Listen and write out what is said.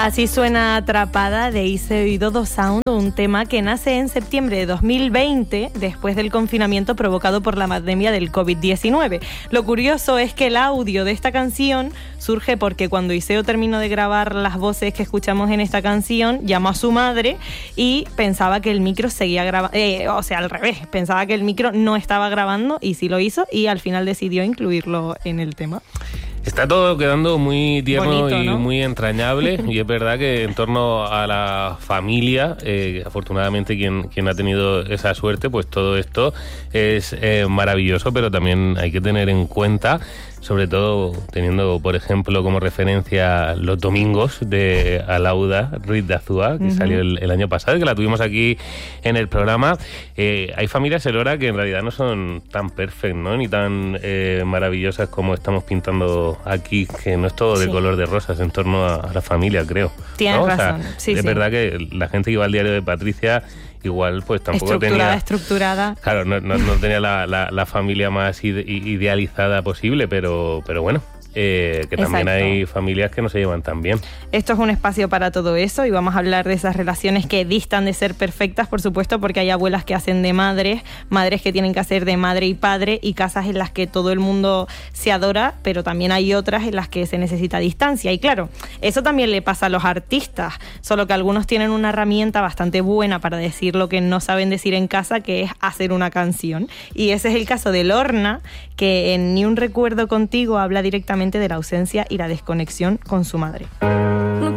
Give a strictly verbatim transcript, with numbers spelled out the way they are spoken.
Así suena Atrapada de Hice Oído Do Sound, un tema que nace en septiembre de dos mil veinte, después del confinamiento provocado por la pandemia del covid diecinueve. Lo curioso es que el audio de esta canción surge porque cuando Iseo terminó de grabar las voces que escuchamos en esta canción, llamó a su madre y pensaba que el micro seguía grabando, eh, o sea, al revés, pensaba que el micro no estaba grabando y sí lo hizo, y al final decidió incluirlo en el tema. Está todo quedando muy tierno. Bonito, y ¿no? Muy entrañable, y es verdad que en torno a la familia, eh, afortunadamente quien, quien ha tenido esa suerte, pues todo esto es eh, maravilloso, pero también hay que tener en cuenta, sobre todo teniendo, por ejemplo, como referencia Los Domingos de Alauda Ruiz de Azúa, que uh-huh. salió el, el año pasado, que la tuvimos aquí en el programa. Eh, hay familias, Elora, que en realidad no son tan perfectas, ¿no? Ni tan eh, maravillosas como estamos pintando aquí, que no es todo de sí. color de rosas en torno a, a la familia, creo. Tienes ¿no? razón. O sea, sí, es sí. verdad que la gente que iba al diario de Patricia igual pues tampoco estructurada, tenía... Estructurada, Claro, no, no, no tenía la, la, la familia más ide- idealizada posible, pero, pero bueno... Eh, que también Exacto. hay familias que no se llevan tan bien. Esto es un espacio para todo eso, y vamos a hablar de esas relaciones que distan de ser perfectas, por supuesto, porque hay abuelas que hacen de madres, madres que tienen que hacer de madre y padre, y casas en las que todo el mundo se adora, pero también hay otras en las que se necesita distancia. Y claro, eso también le pasa a los artistas, solo que algunos tienen una herramienta bastante buena para decir lo que no saben decir en casa, que es hacer una canción. Y ese es el caso de Lorna, que en Ni un recuerdo contigo habla directamente de la ausencia y la desconexión con su madre.